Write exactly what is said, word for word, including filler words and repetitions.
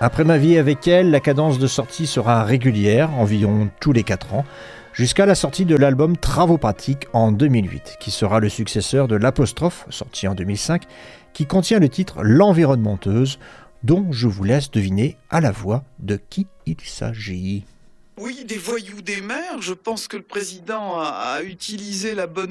Après ma vie avec elle, la cadence de sortie sera régulière, environ tous les quatre ans, jusqu'à la sortie de l'album Travaux pratiques en deux mille huit, qui sera le successeur de l'Apostrophe, sorti en deux mille cinq, qui contient le titre L'Environnementeuse, dont je vous laisse deviner à la voix de qui il s'agit. Oui, des voyous des mers, je pense que le président a, a utilisé la bonne